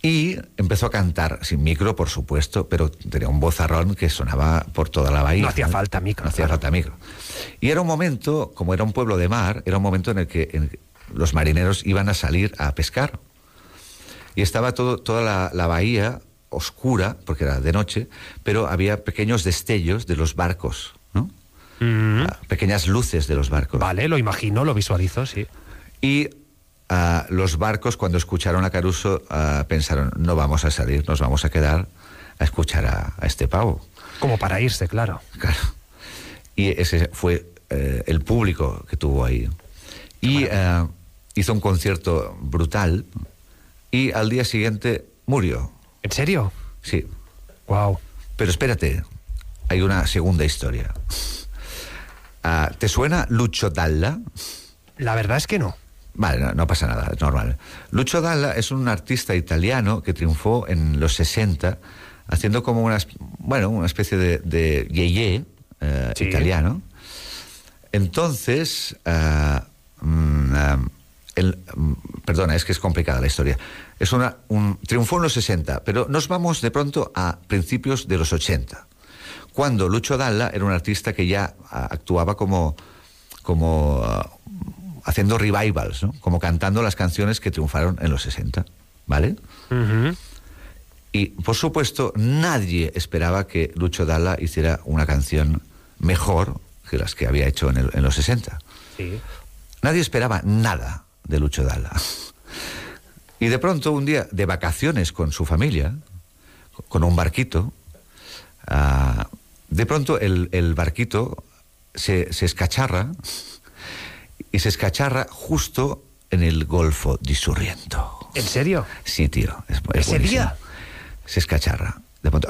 Y empezó a cantar, sin micro, por supuesto, pero tenía un vozarrón que sonaba por toda la bahía. No hacía falta micro. No hacía falta micro. Y era un momento, como era un pueblo de mar, era un momento en el que los marineros iban a salir a pescar. Y estaba toda la bahía oscura, porque era de noche, pero había pequeños destellos de los barcos, ¿no? Pequeñas luces de los barcos. Vale, lo imagino, lo visualizo, sí. Y los barcos, cuando escucharon a Caruso, pensaron, no vamos a salir, nos vamos a quedar a escuchar a este pavo. Como para irse, claro. Claro. Y ese fue el público que tuvo ahí. Y hizo un concierto brutal y al día siguiente murió. ¿En serio? Sí. Wow. Pero espérate, hay una segunda historia. ¿Te suena Lucio Dalla? La verdad es que no. Vale, no pasa nada, es normal. Lucio Dalla es un artista italiano que triunfó en los 60 haciendo como una especie de yeye Sí. italiano. Entonces, perdona, es que es complicada la historia. Triunfó en los 60, pero nos vamos de pronto a principios de los 80, cuando Lucio Dalla era un artista que ya actuaba como haciendo revivals, ¿no? Como cantando las canciones que triunfaron en los 60, ¿vale? Uh-huh. Y, por supuesto, nadie esperaba que Lucio Dalla hiciera una canción mejor que las que había hecho en los 60. Sí. Nadie esperaba nada de Lucio Dalla. Y de pronto, un día, de vacaciones con su familia, con un barquito, de pronto el barquito se escacharra, y se escacharra justo en el Golfo di Sorrento. ¿En serio? Sí, tío. Es ¿Ese buenísimo. día? Se escacharra. De pronto,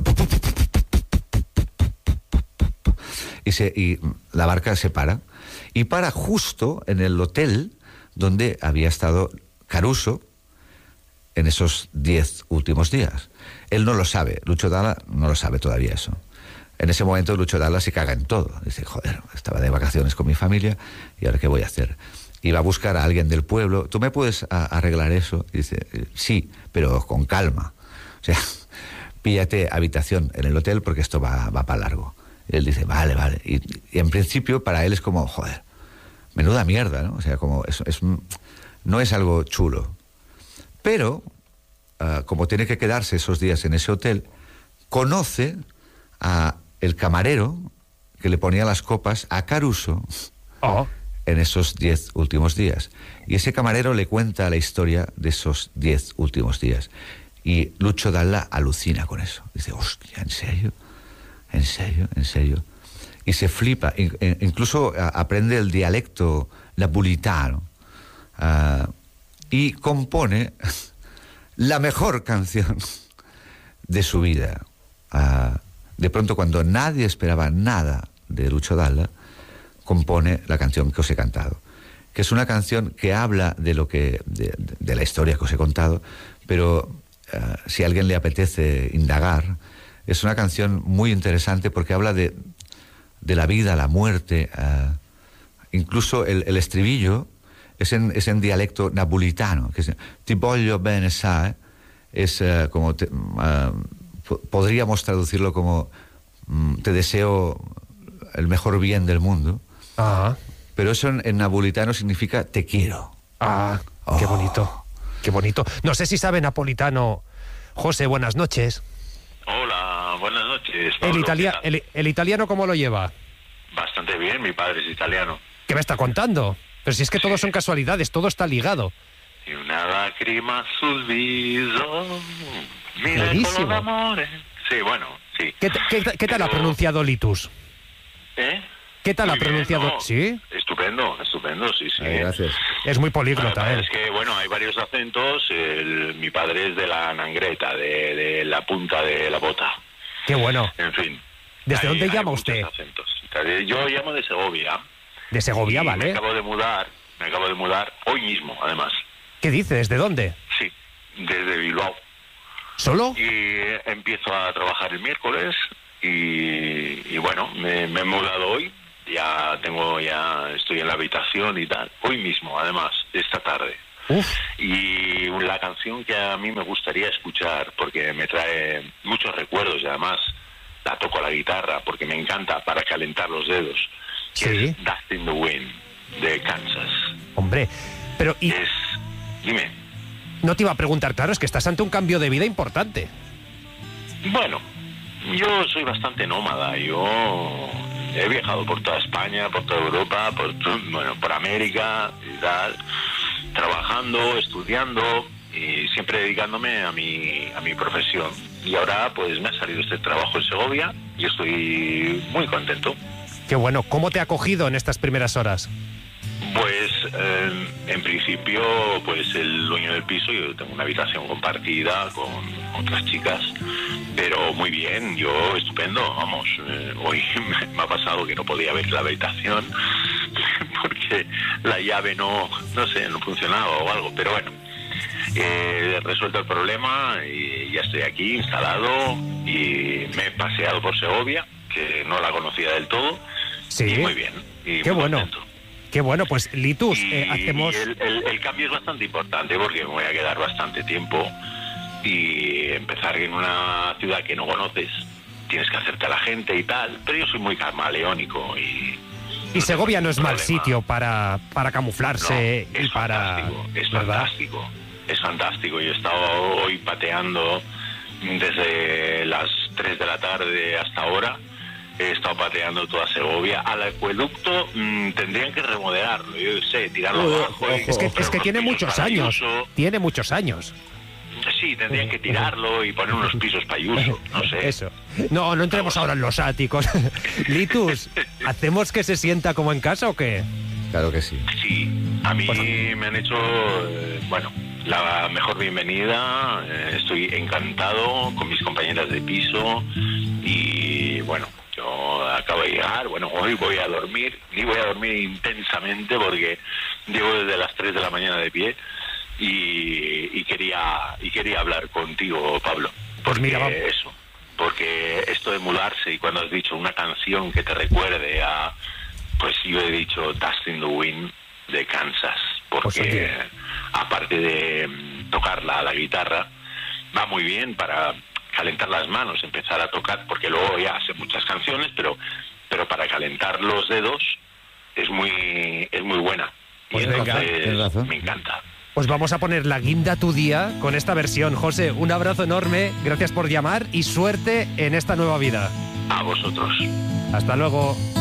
y la barca se para. Y para justo en el hotel donde había estado Caruso en esos 10 últimos días. Él no lo sabe. Lucio Dalla no lo sabe todavía eso. En ese momento Lucio Dalla se caga en todo. Dice, joder, estaba de vacaciones con mi familia y ahora ¿qué voy a hacer? Y va a buscar a alguien del pueblo. ¿Tú me puedes arreglar eso? Y dice, sí, pero con calma. O sea, píllate habitación en el hotel porque esto va para largo. Y él dice, vale. Y en principio para él es como, joder, menuda mierda, ¿no? O sea, como no es algo chulo. Pero, como tiene que quedarse esos días en ese hotel, conoce a el camarero que le ponía las copas a Caruso en esos 10 últimos días. Y ese camarero le cuenta la historia de esos 10 últimos días. Y Lucio Dalla alucina con eso. Dice, hostia, ¿en serio? ¿En serio? ¿En serio? Y se flipa. Incluso aprende el dialecto napolitano. Y compone la mejor canción de su vida. De pronto, cuando nadie esperaba nada de Lucio Dalla, compone la canción que os he cantado, que es una canción que habla de la historia que os he contado, pero si a alguien le apetece indagar, es una canción muy interesante porque habla de la vida, la muerte, incluso el estribillo es en dialecto napolitano, que es ti voglio bene sai, es como podríamos traducirlo como te deseo el mejor bien del mundo. Ah. Pero eso en napolitano significa te quiero. Ah, qué bonito. Qué bonito. No sé si sabe napolitano. José, buenas noches. Hola, buenas noches, Pablo. ¿El italiano cómo lo lleva? Bastante bien, mi padre es italiano. ¿Qué me está contando? Pero si es que todo son casualidades, todo está ligado. Y una lágrima sul viso. Mira el color de amore. Sí, bueno, sí. ¿Qué tal ha pronunciado Litus? ¿Qué tal ha pronunciado? Bien, ¿no? ¿Sí? Estupendo, sí. Gracias. Es muy políglota, Es que, bueno, hay varios acentos. Mi padre es de la Nangreta, de la punta de la bota. Qué bueno. En fin. ¿Desde dónde llama muchos usted? acentos. Yo llamo de Segovia. De Segovia, Y vale. Me acabo de mudar hoy mismo, además. ¿Qué dice? ¿Desde dónde? Sí, desde Bilbao. ¿Solo? Y empiezo a trabajar el miércoles y bueno, me he mudado hoy. Ya estoy en la habitación y tal. Hoy mismo, además, esta tarde. Y la canción que a mí me gustaría escuchar, porque me trae muchos recuerdos y además la toco a la guitarra porque me encanta para calentar los dedos, que es Dust in the Wind, de Kansas. Hombre, pero... Dime. No te iba a preguntar, claro, es que estás ante un cambio de vida importante. Bueno, yo soy bastante nómada. Yo he viajado por toda España, por toda Europa, por América y tal, trabajando, estudiando y siempre dedicándome a mi profesión. Y ahora pues me ha salido este trabajo en Segovia y estoy muy contento. Qué bueno. ¿Cómo te ha acogido en estas primeras horas? Pues en principio, pues el dueño del piso, yo tengo una habitación compartida con otras chicas, pero muy bien, yo estupendo, vamos, hoy me ha pasado que no podía ver la habitación porque la llave no funcionaba o algo, pero bueno, he resuelto el problema y ya estoy aquí instalado y me he paseado por Segovia, que no la conocía del todo, y muy bien, y qué muy bueno. contento. Qué bueno, pues Litus, hacemos... El cambio es bastante importante porque me voy a quedar bastante tiempo y empezar en una ciudad que no conoces, tienes que hacerte a la gente y tal, pero yo soy muy camaleónico y... Y Segovia no es mal sitio para camuflarse no, y para... Es fantástico, es fantástico. Yo he estado hoy pateando desde las 3 de la tarde hasta ahora. He estado pateando toda Segovia. Al acueducto tendrían que remodelarlo, yo sé, tirarlo abajo. Es que tiene muchos años. Tiene muchos años. Sí, tendrían que tirarlo y poner unos pisos para Ayuso, no sé. Eso. No entremos ahora en los áticos. Litus, ¿hacemos que se sienta como en casa o qué? Claro que sí. Sí, a mí me han hecho, la mejor bienvenida. Estoy encantado con mis compañeras de piso y bueno, yo acabo de llegar, hoy voy a dormir, y voy a dormir intensamente porque llevo desde las 3 de la mañana de pie y quería hablar contigo, Pablo, porque esto de mudarse y cuando has dicho una canción que te recuerde a, pues yo he dicho Dust in the Wind de Kansas, porque aparte de tocarla a la guitarra, va muy bien para calentar las manos, empezar a tocar, porque luego ya sé muchas canciones, pero para calentar los dedos es muy buena. Pues y entonces me encanta. Pues vamos a poner la guinda a tu día con esta versión. José, un abrazo enorme, gracias por llamar y suerte en esta nueva vida. A vosotros. Hasta luego.